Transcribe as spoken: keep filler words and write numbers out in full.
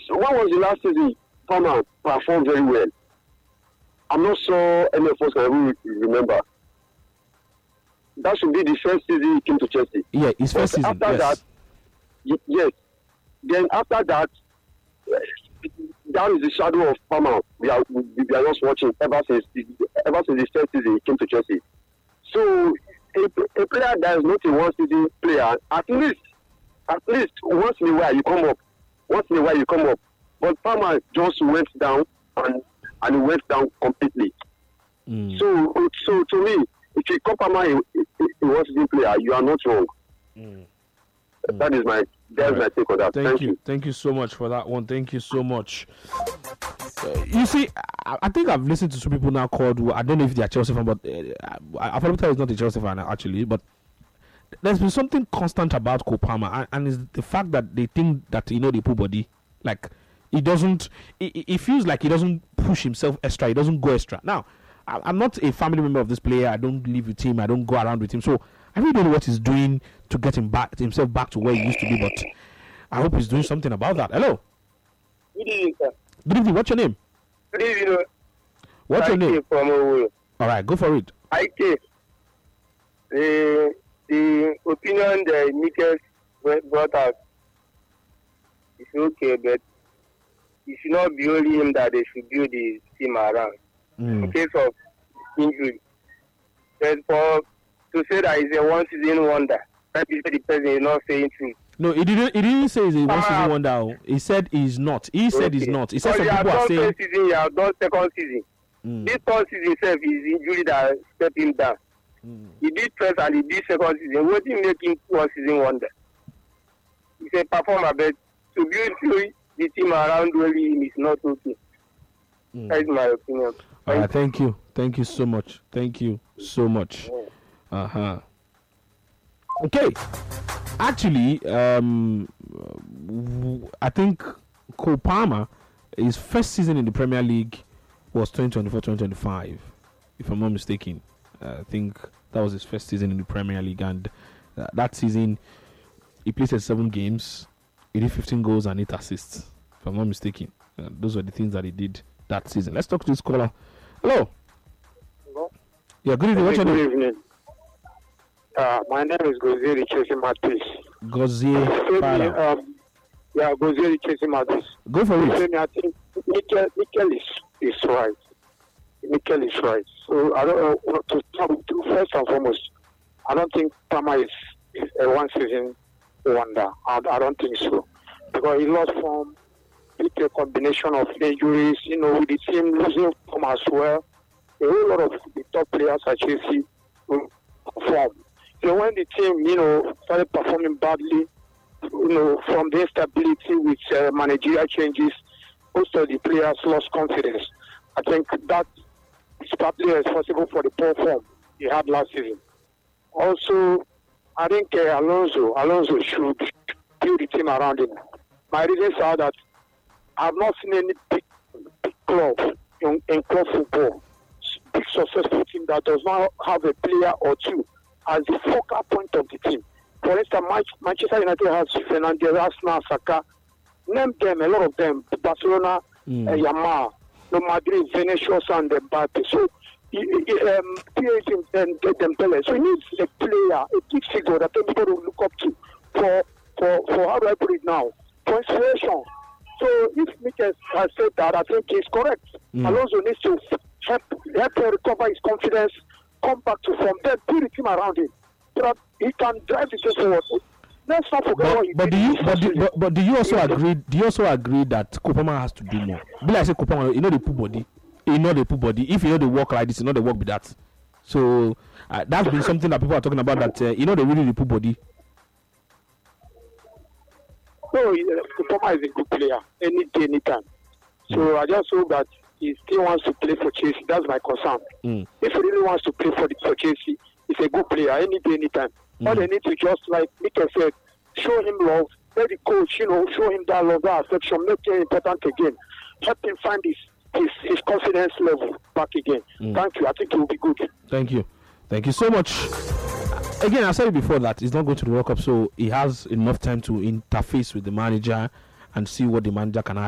when was the last season Palmer performed very well? I'm not sure any of us can really remember. That should be the first season he came to Chelsea. Yeah, his first but season. After Yes. that, y- yes. Then after that, uh, that is the shadow of Palmer. We are we, we are just watching ever since the, ever since the first season he came to Chelsea. So a, a player that is not a one season player, at least at least once in a while you come up. Once in a while you come up. But Palmer just went down and and he went down completely. Mm. So so to me, if you call Palmer a, a, a one season player, you are not wrong. Mm. That is my that's Right. my take on that. Thank, Thank you. you. Thank you so much for that one. Thank you so much. Uh, you see, I, I think I've listened to two people now called, who, I don't know if they are Chelsea fan, but uh, I, I've probably is not a Chelsea fan actually, but there's been something constant about Cole Palmer, and, and it's the fact that they think that, you know, they put body. Like, he doesn't, it, it feels like he doesn't push himself extra, he doesn't go extra. Now, I, I'm not a family member of this player, I don't live with him, I don't go around with him, so I really don't know what he's doing to get him back, himself back to where he used to be, but I hope he's doing something about that. Hello. Good evening, sir. Good evening. What's your name? Good evening. What's your name? From Owo. All right, go for it. I K. The the opinion that Mikel brought out is okay, but it should not be only him that they should build the team around. Mm. In case of injury, but for to say that it's a one season wonder, that is the person is not saying true. No, he didn't. He didn't say he's a one Ah. season wonder. He said he's not. He said he's Okay. not. He said But some you have people are done saying. first season, you have done second season. Mm. This third season itself is injury that stepped him down. Mm. He did first and he did second season. What did make him one season wonder? He's a performer, but to build the team around really him is not okay. Mm. That is my opinion. All right, thank you. Thank you so much. Thank you so much. Uh huh. Okay. Actually, um, w- I think Cole Palmer, his first season in the Premier League was twenty twenty-four twenty twenty-five, if I'm not mistaken. Uh, I think that was his first season in the Premier League, and uh, that season he played seven games, he did fifteen goals and eight assists, if I'm not mistaken. Uh, those were the things that he did that season. Let's talk to this caller. Hello. Hello. Yeah, good evening. What's your Good name? evening. Uh, my name is Gozeri Chesi Matis. Gozie Para. Um, yeah, Gozeri Chesi Matis. Go for it. Femi, I think Mikel, Mikel is, is right. Mikel is right. So I don't know what to talk to. First and foremost, I don't think Palmer is, is a one season wonder. I, I don't think so. Because he lost form with a combination of injuries, you know, with the team losing form as well. A whole lot of the top players at Chelsea perform. So when the team, you know, started performing badly, you know, from the instability with uh, managerial changes, most of the players lost confidence. I think that is partly responsible for the poor form he had last season. Also, I think uh, Alonso, Alonso should build the team around him. My reasons are that I've not seen any big, big club in, in club football, big successful team that does not have a player or two as the focal point of the team. For instance, Manchester United has Fernandes, Arsenal, Saka. Name them, a lot of them. Barcelona, Mm. uh, Yamal, no Madrid, Vinicius, and Mbappe. So, he- he, um, P S G and Dembele. So he needs a player, a big figure that everybody will look up to for, for, for how do I put it now, for inspiration. So if Mikel has said that, I think he's correct. Mm. Alonso needs to help, help him recover his confidence, come back to form, then build the team around him so that he can drive the team forward. Let's not forget But, what he but did do in you his but first do, season. but, but do you also agree do you also agree that Cole Palmer has to do more? Be like I say Cole Palmer, you know the put body, you know the put body. If you know the work like this, you know the work with that. So uh, that's been something that people are talking about. That uh, you know they really the put body. No, uh, Palmer is a good player, any day, anytime. So I just hope that he still wants to play for Chelsea. That's my concern. Mm. If he really wants to play for, the, for Chelsea, he's a good player, any day, anytime. All Mm. they need to just, like Mikel said, show him love. Let the coach, you know, show him that love, that affection, make him important again. Help him find his, his, his confidence level back again. Mm. Thank you. I think it will be good. Thank you, thank you so much. Again, I said it before that he's not going to the World Cup, so he has enough time to interface with the manager and see what the manager can